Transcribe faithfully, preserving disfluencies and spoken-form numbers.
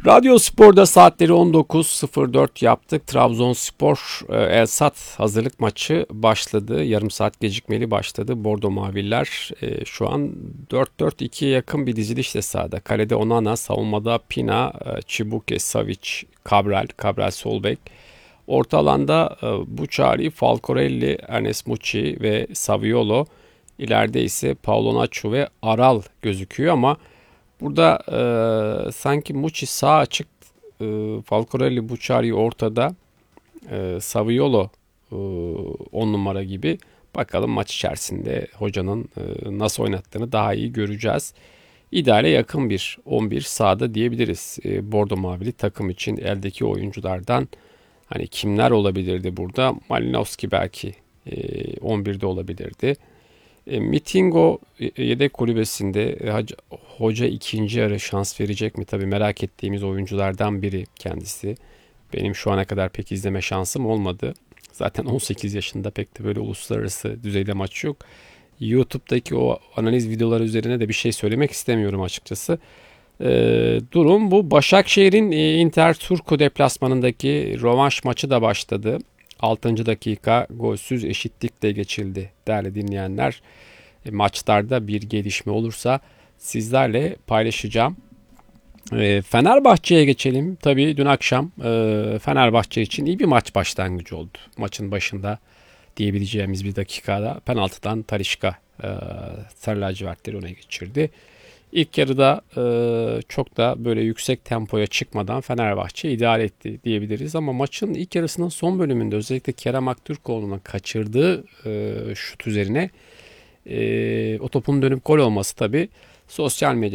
Radyo Spor'da saatleri on dokuz sıfır dört yaptık. Trabzonspor e, Elsat hazırlık maçı başladı. Yarım saat gecikmeli başladı. Bordo Maviler e, şu an dört dört ikiye yakın bir dizilişle sahada. Kalede Onana, savunmada Pina, e, Çibuke, Savic, Cabral, Cabral sol bek. Orta alanda e, Bucari, Falcorelli, Ernest Muçi ve Saviolo. İleride ise Paulo Nacho ve Aral gözüküyor ama burada e, sanki Muçi sağ açık, e, Falcorelli, Bucari ortada, e, Saviolo e, on numara gibi. Bakalım maç içerisinde hocanın e, nasıl oynattığını daha iyi göreceğiz. İdeale yakın bir on bir sahada diyebiliriz. E, Bordo Mavili takım için eldeki oyunculardan hani kimler olabilirdi burada? Malinowski belki e, on birde olabilirdi. E, Mitingo e, yedek kulübesinde e, hoca ikinci yarı şans verecek mi? Tabii merak ettiğimiz oyunculardan biri kendisi. Benim şu ana kadar pek izleme şansım olmadı. Zaten on sekiz yaşında, pek de böyle uluslararası düzeyde maç yok. YouTube'daki o analiz videoları üzerine de bir şey söylemek istemiyorum açıkçası. E, durum bu. Başakşehir'in e, Inter Turku deplasmanındaki rövanş maçı da başladı. altıncı dakika golsüz eşitlikle geçildi değerli dinleyenler. E, maçlarda bir gelişme olursa sizlerle paylaşacağım. E, Fenerbahçe'ye geçelim. Tabii dün akşam e, Fenerbahçe için iyi bir maç başlangıcı oldu. Maçın başında diyebileceğimiz bir dakikada penaltıdan Talisca e, sarı lacivertleri öne geçirdi. İlk yarıda e, çok da böyle yüksek tempoya çıkmadan Fenerbahçe idare etti diyebiliriz. Ama maçın ilk yarısının son bölümünde özellikle Kerem Aktürkoğlu'nun kaçırdığı e, şut üzerine e, o topun dönüp gol olması tabii sosyal medya